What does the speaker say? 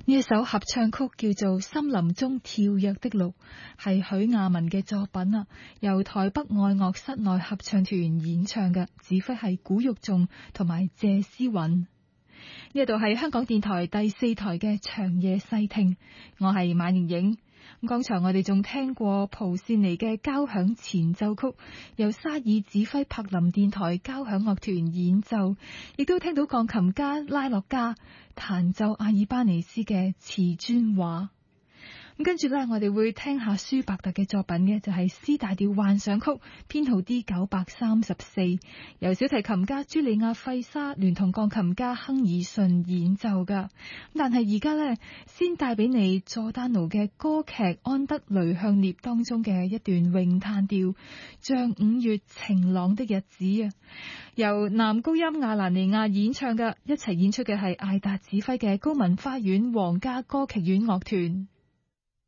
呢一首合唱曲叫做《森林中跳躍的鹿》，係許亞文嘅作品啊，由台北愛樂室內合唱團演唱嘅，指揮係古玉頌同埋謝思韻。呢度係香港電台第4台嘅長夜細聽，我係馬盈盈。剛才我哋仲聽過蒲善尼嘅交響前奏曲，由沙爾指揮柏林電台交響樂團演奏，亦都聽到鋼琴家拉洛加彈奏阿爾巴尼斯嘅瓷磚畫。咁跟住呢，我哋會聽下舒伯特嘅作品嘅，就係 C 大調幻想曲編號 D934，由小提琴家朱莉亞費沙聯同鋼琴家亨爾遜演奏噶。但係而家呢，先帶俾你佐丹奴嘅歌劇《安德雷向涅》當中嘅一段詠嘆調，像5月晴朗的日子啊，由男高音亞蘭尼亞演唱嘅，一齊演出嘅係艾達指揮嘅高文花園皇家歌劇院樂團。